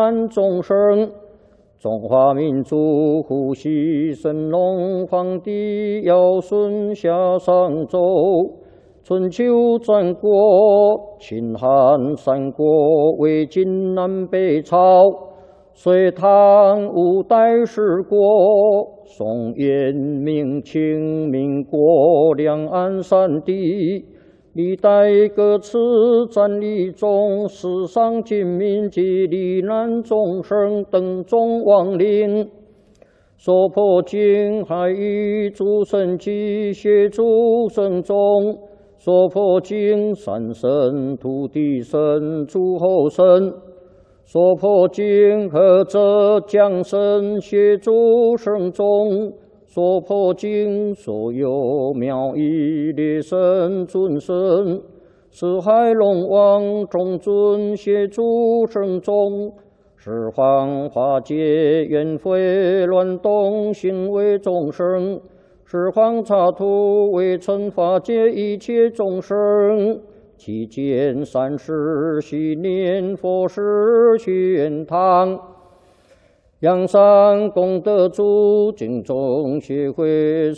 难众生。中华民族呼吸神龙皇帝尧舜夏商周，春秋战国，秦汉三国，魏晋南北朝，隋唐五代十国，宋元明清民国，两岸三地，历代各次战役中，世上尽民及罹难众生等众亡灵，所破经海域诸神及协助神众，所破经山神、土地神、诸候神，所破经何者降神协助神众，所破经所有庙宇列神尊神，四海龙王众尊协助神众，十方化解冤悔乱动行为众生，十方刹土为惩化解一切众生。期间三世系念佛事宣堂，阳山功德主敬众协会。